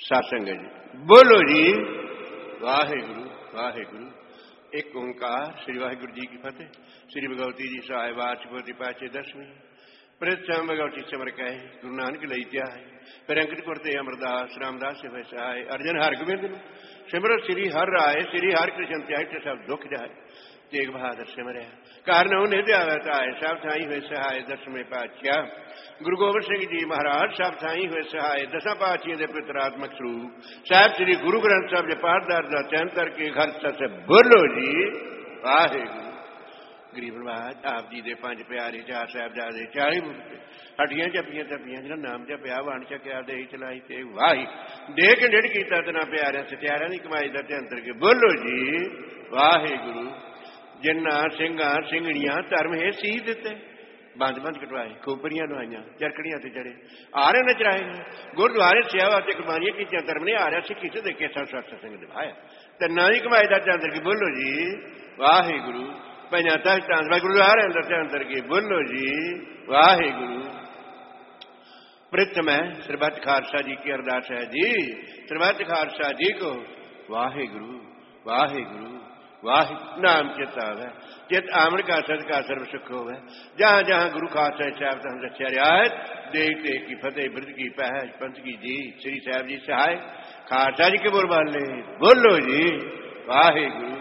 सत्संग जी। बोलो जी वाहेगुरु वाहेगुरु। एक ओंकार। श्री वाहेगुरु जी की फतेह। श्री भगवती जी सहाय वाचपति पाचे दसवीं प्रथम भगवती समर कहे गुरु नानक लई त्याय फिर अंकित करते अमरदास रामदास से वैसाय अर्जन हर गोविंद सिमरत श्री हर राय श्री हर कृष्ण त्याग सब दुख जाए तेग बहादुर सिमरया कारण निधि आवताय सब थाई हुए सहाय दस में पाचिया गुरु गोबिंद सिंह जी महाराज सब थाई हुए सहाय दसा पाचियों के पितरात्मक स्वरूप साहब श्री गुरु ग्रंथ साहब के पाठदार चैंतर के घर से बोलो जी वाहेगुरु। गरीबनवाज आप जी दे पंज प्यारे चार साहबजादे 40 मुक्ते हटियां जपियां तपियां जिन्हें नाम जपिया वण चकिया दे चलाई ते वाही दे के डेढ़ किया तना प्यारिया सत्यारिया की कमाई का ध्यांतर के बोलो जी वाहेगुरु। जिन्ना सिंगा सिंगड़ियां धर्म है सी दिते बंद बंद कटवाए खोपरियां लवाइया चरकड़ियां से चढ़े आरे न चराए गुरुद्वारे सेवा से कुर्बानियां की धर्म ने आ रहा सिखी से देखे सत्संग निभाया तन्ना की कमाई का ध्यांतर के बोलो जी वाहेगुरु। पंजा तख्त गुरुद्वारे अंदर ध्यांतर के बोलो जी वाहेगुरु। प्रथम है सरबत खालसा जी की अरदास है जी सरबत खालसा जी को वाहेगुरु वाहेगुरु वाहे नाम चिताव है चित आमन का सद का सर्व सुख हो जहां जहां गुरु खालसा साहब हम रक्षा रियायत देख देख की फतेह वृद्ध की पहल पंथ की जी श्री साहब जी सहाय खालसा जी के बोल बाले बोलो जी वाहेगुरु।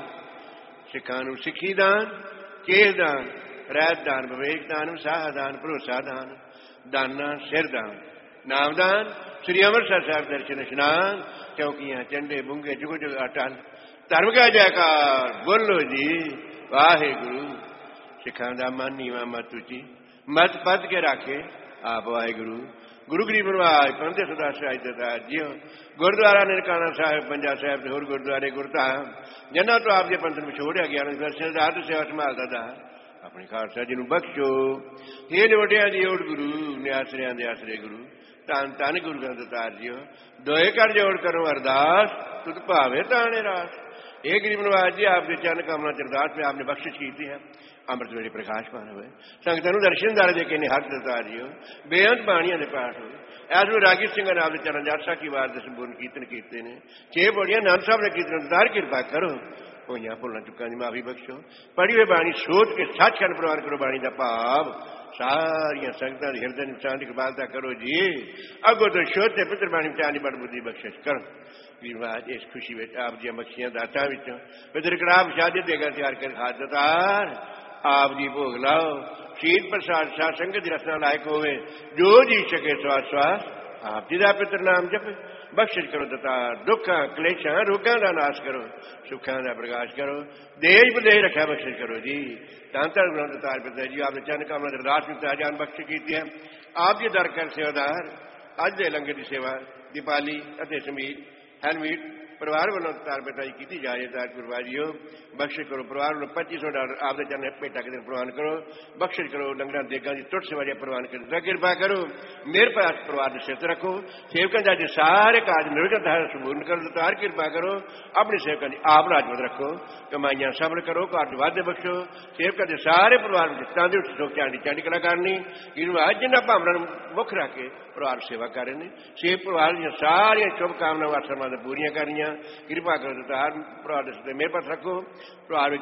सिखानु सिखी दान केस दान रैत दान विवेक दान उत्साह दान भरोसा दान दाना सिर दान नाम दान श्री अमृतसर साहब दर्शन स्नान चौकियां चंडे बुंगे जुग जुग अटल धर्म का जयकार बोलो जी वाहेगुरु। सिखा दा मन नीवा मत उची मत पद के राखे आप वाहेगुरु। गुरु गरीब नवाज पंथे सुधा साहिब दतार जियो गुरुद्वारा ननकाना साहिब पंजा साहिब होर गुरुद्वारे गुरधाम जिन्हों तो आपके पंथ में छोड़िया गया दर्शन रात सेवा संभालता था अपने खालसा जी बख्शो हे निवटिया जी ओट गुरु निआसरिया दे आसरे गुरु धन धन गुरु ग्रंथ दतार जियो दोए कर जोड़ करो अरदास तुद भावे ताने रास। हे गरीब नवाज जी आपके चरण कामना अरदास में आपने बख्शिश की है अमृत वेले प्रकाश पान हुए संगत दर्शन दार दे के निहक दतार जियो बेअंत बाणियां दे पाठ हुए ऐस में रागी सिंह नाम के चरण जासा की वार दस संपूर्ण कीर्तन कीते ने 6 बोलियां नाम साहब ने कीर्तन दार कृपा करो होइयां भुलना चुका की माफी बख्शो पढ़ी हुई बाणी सोच के सचखंड प्रवान करो बाणी का भाव सारिया संगतां दे हृदय निशान की कृपालता करो जी अगो तो शोध ते पुत्र बाणी चाली बड़ बुद्धि बख्शिश करो। वीरवाज इस खुशी में आप जी बख्शियां दाता विचों पितर कड़ाह शादी देगा तैयार कर खाद दतार आप जी भोग लाओ शीत प्रसाद सा संगत की रचना लायक होवे जो जी सके श्वास श्वास आप जी का पितर नाम जप बख्शिश करो दतार दुखा क्लेशा रोगा का नाश करो सुखा का प्रकाश करो देश विदेश रखा बख्शिश करो जी तांतर ग्रंथ दतार पिता जी आपने चरण कामना अरदास में जान बख्श की आप जी दर कर सेवादार अज दे लंगर की सेवा दीपाली समीर हेलमेट परिवार वालों तार बताई की जा रही है गुरबाजियो बख्शिश करो परिवार वालों $2500 आपके चरण भेटा के दिन प्रवान करो बख्शिश करो लंगर देगा जी टुट सेवा प्रवान कर कृपा करो मेरे पास परिवार ने सिर रखो सेवकों का सारे काज निर्विघ्न संपूर्ण करो तार कृपा करो अपने सेवकों की आप राजमत रखो कमाइयां सफल करो कार्य वादे बख्शो सेवकों के सारे परिवार में तंदुरुस्त सुख चढ़ी कला करनी जिन्हें भावना मुख रख के परिवार सेवा कर रहे हैं सेव परिवार दी सारिया शुभकामना आसमान पूरियां करनिया कृपा करो तार परिवार मेरे पास रखो परिवार